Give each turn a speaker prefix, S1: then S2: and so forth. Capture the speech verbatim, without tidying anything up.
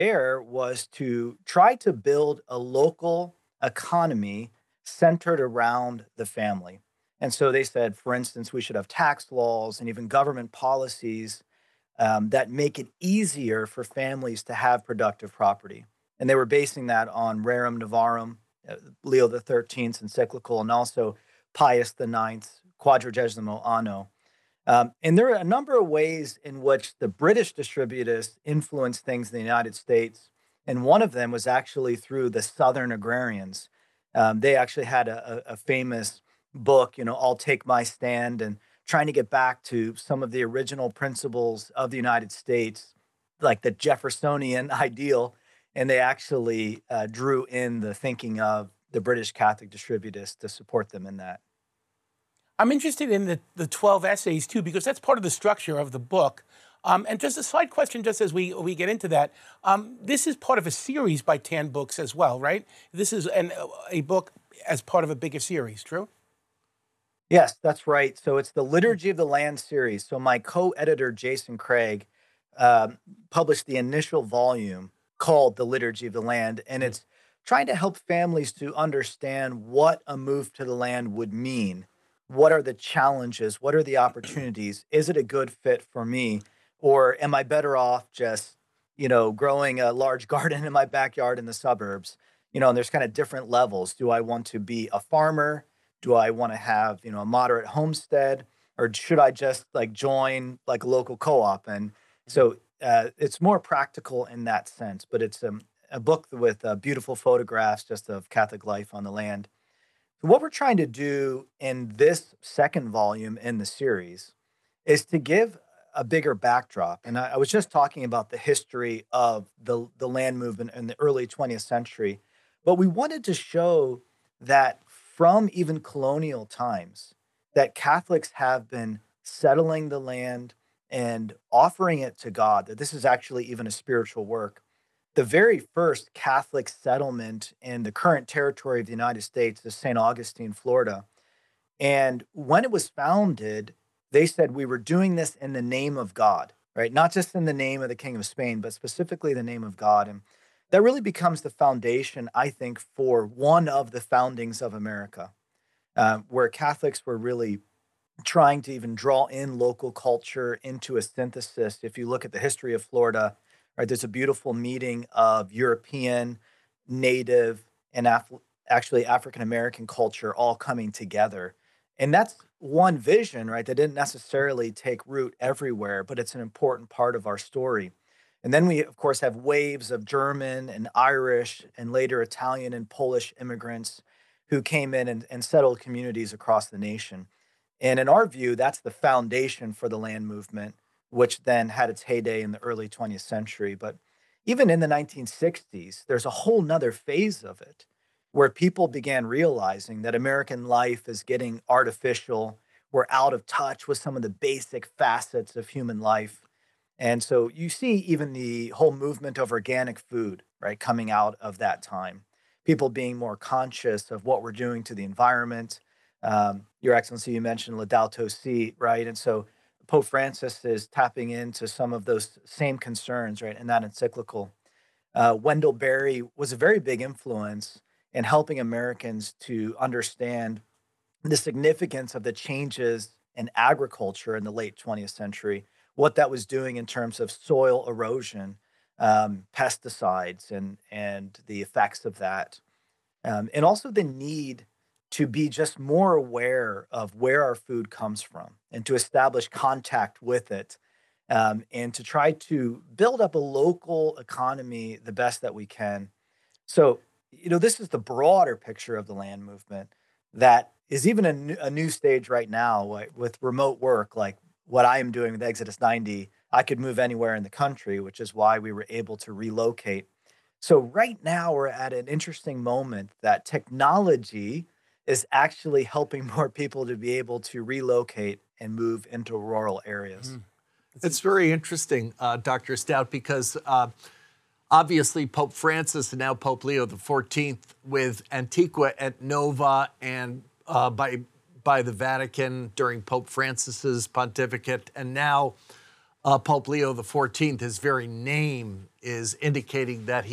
S1: there was to try to build a local economy centered around the family. And so they said, for instance, we should have tax laws and even government policies um, that make it easier for families to have productive property. And they were basing that on Rerum Novarum, uh, Leo the thirteenth's encyclical, and also Pius the Ninth's Quadragesimo Anno. Um, and there are a number of ways in which the British distributists influenced things in the United States. And one of them was actually through the Southern agrarians. Um, they actually had a, a, a famous book, you know, I'll Take My Stand, and trying to get back to some of the original principles of the United States, like the Jeffersonian ideal. And they actually uh, drew in the thinking of the British Catholic distributists to support them in that.
S2: I'm interested in the, the twelve essays, too, because that's part of the structure of the book. Um, and just a side question, just as we, we get into that, um, this is part of a series by Tan Books as well, right? This is an, a book as part of a bigger series, true?
S1: Yes, that's right. So it's the Liturgy of the Land series. So my co-editor, Jason Craig, um, published the initial volume called The Liturgy of the Land, and it's trying to help families to understand what a move to the land would mean. What are the challenges? What are the opportunities? Is it a good fit for me? Or am I better off just, you know, growing a large garden in my backyard in the suburbs? You know, and there's kind of different levels. Do I want to be a farmer? Do I want to have, you know, a moderate homestead? Or should I just like join like a local co-op? And so uh, it's more practical in that sense, but it's um, a book with uh, beautiful photographs just of Catholic life on the land. What we're trying to do in this second volume in the series is to give a bigger backdrop. And I, I was just talking about the history of the, the land movement in the early twentieth century, but we wanted to show that from even colonial times, that Catholics have been settling the land and offering it to God, that this is actually even a spiritual work. The very first Catholic settlement in the current territory of the United States is Saint Augustine, Florida. And when it was founded, they said we were doing this in the name of God, right? Not just in the name of the King of Spain, but specifically the name of God. And that really becomes the foundation, I think, for one of the foundings of America, uh, where Catholics were really trying to even draw in local culture into a synthesis. If you look at the history of Florida, right, there's a beautiful meeting of European, Native, and Af- actually African American culture all coming together. And that's one vision, right, that didn't necessarily take root everywhere, but it's an important part of our story. And then we, of course, have waves of German and Irish and later Italian and Polish immigrants who came in and, and settled communities across the nation. And in our view, that's the foundation for the land movement, which then had its heyday in the early twentieth century. But even in the nineteen sixties, there's a whole nother phase of it where people began realizing that American life is getting artificial. We're out of touch with some of the basic facets of human life. And so you see even the whole movement of organic food, right, coming out of that time. People being more conscious of what we're doing to the environment. Um, Your Excellency, you mentioned Laudato Si, right? And so Pope Francis is tapping into some of those same concerns, right, in that encyclical. Uh, Wendell Berry was a very big influence in helping Americans to understand the significance of the changes in agriculture in the late twentieth century, what that was doing in terms of soil erosion, um, pesticides, and and the effects of that, um, and also the need to be just more aware of where our food comes from and to establish contact with it, um, and to try to build up a local economy the best that we can. So, you know, this is the broader picture of the land movement that is even a new, a new stage right now, like with remote work, like what I am doing with Exodus ninety. I could move anywhere in the country, which is why we were able to relocate. So right now we're at an interesting moment that technology is actually helping more people to be able to relocate and move into rural areas.
S2: Mm.
S3: It's very interesting, uh, Doctor Stout, because uh, obviously Pope Francis and now Pope Leo the fourteenth with Antiqua et Nova and uh, by by the Vatican during Pope Francis's pontificate, and now uh, Pope Leo the fourteenth, his very name is indicating that he